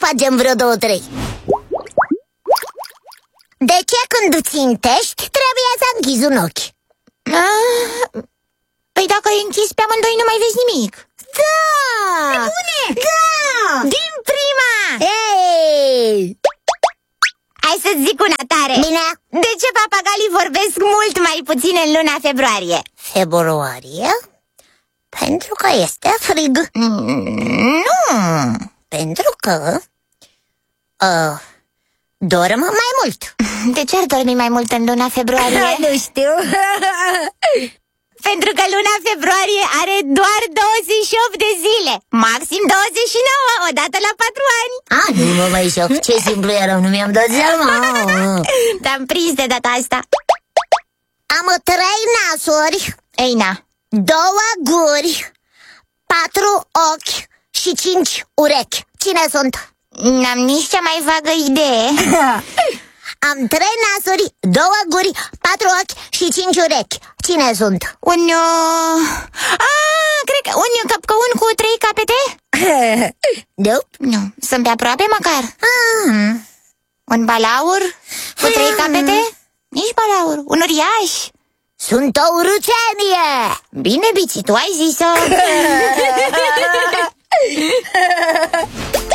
facem vreo 2-3. De ce când țintești trebuie să închizi un ochi? Păi dacă e închis pe amândoi nu mai vezi nimic. Da! Bune! Da! Din prima! Ei! Hai să-ți zic una tare. Bine? De ce papagalii vorbesc mult mai puțin în luna februarie? Februarie? Pentru că este frig. Nu. Pentru că dorm mai mult. De ce ar dormi mai mult în luna februarie? Nu știu. Pentru că luna februarie are doar 28 de zile, maxim 29, odată la 4 ani. Nu mă mai joc, ce simplu era, nu mi-am dat seama. Te-am prins de data asta. Am 3 nasuri, Ei, na. 2 guri, 4 ochi și 5 urechi. Cine sunt? N-am nici cea mai vagă idee. Am 3 nasuri, 2 guri, 4 ochi și 5 urechi. Cine sunt? Cred că un capcăun cu 3 capete? Nope. Nu, sunt pe aproape măcar. Un balaur cu 3 capete? Nici balaur, un uriaș. Sunt o urucenie. Bine, Bici, tu ai zis-o.